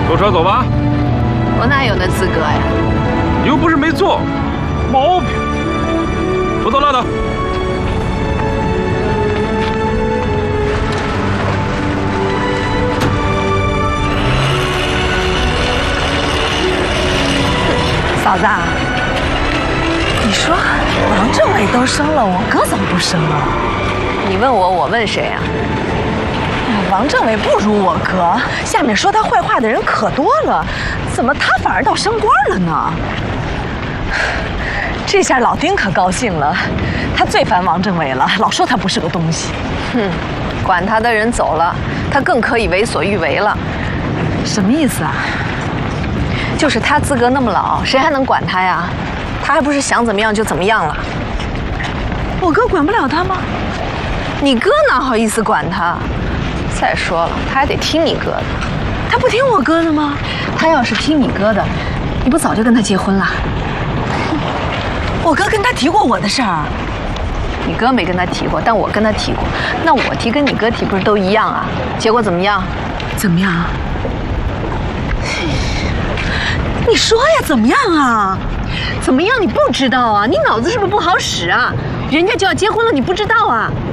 坐车走吧。 我哪有那资格呀？ 你又不是没做，毛病。扶走拉倒。 嫂子，你说王政委都生了，我哥怎么不生啊？ 你问我，我问谁啊？ 王政委不如我哥，下面说他坏话的人可多了，怎么他反而倒升官了呢？这下老丁可高兴了，他最烦王政委了，老说他不是个东西。 哼，管他的人走了，他更可以为所欲为了。 什么意思啊？ 就是他资格那么老，谁还能管他呀？他还不是想怎么样就怎么样了。 我哥管不了他吗？ 你哥哪好意思管他？再说了，他还得听你哥的。 他不听我哥的吗？ 他要是听你哥的，你不早就跟他结婚了？ 我哥跟他提过我的事儿。 你哥没跟他提过，但我跟他提过。那我提跟你哥提不是都一样啊？结果怎么样？ 怎么样？你说呀，怎么样啊？ 怎么样？你不知道啊？你脑子是不是不好使啊？人家就要结婚了，你不知道啊？